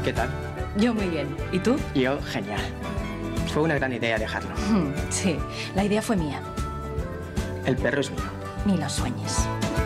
¿Qué tal? Yo muy bien. ¿Y tú? Yo, genial. Fue una gran idea dejarlo. Sí, la idea fue mía. El perro es mío. Ni lo sueñes.